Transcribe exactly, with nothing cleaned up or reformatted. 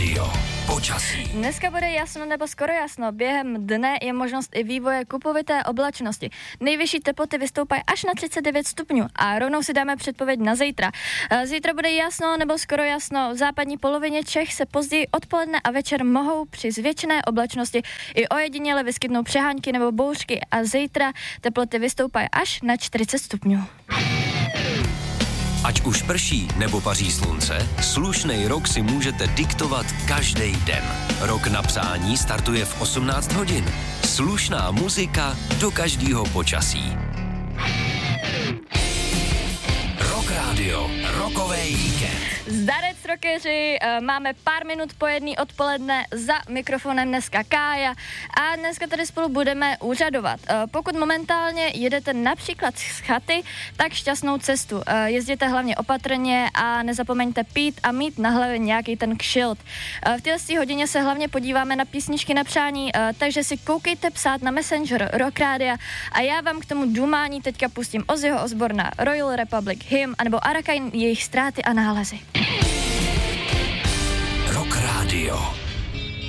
Radio. Počasí. Dneska bude jasno nebo skoro jasno. Během dne je možnost i vývoje kupovité oblačnosti. Nejvyšší teploty vystoupají až na třicet devět stupňů a rovnou si dáme předpověď na zítra. Zítra bude jasno nebo skoro jasno. V západní polovině Čech se později odpoledne a večer mohou při zvětšené oblačnosti i ojediněle vyskytnou přehánky nebo bouřky a zítra teploty vystoupají až na čtyřicet stupňů. Ať už prší nebo paří slunce, slušnej rok si můžete diktovat každý den. Rok na psání startuje v osmnáct hodin. Slušná muzika do každého počasí. Rock Radio, rokovej víkend. Zdarec rockeři, máme pár minut po jedný odpoledne, za mikrofonem dneska Kája a dneska tady spolu budeme úřadovat. Pokud momentálně jedete například z chaty, tak šťastnou cestu. Jezděte hlavně opatrně a nezapomeňte pít a mít na hlavě nějaký ten kšilt. V této hodině se hlavně podíváme na písničky na přání, takže si koukejte psát na Messenger Rock Radio a já vám k tomu dumání teďka pustím Ozzyho Osborna, Royal Republic, Hymn anebo Arakain, jejich ztráty a nálezy. Rock Radio.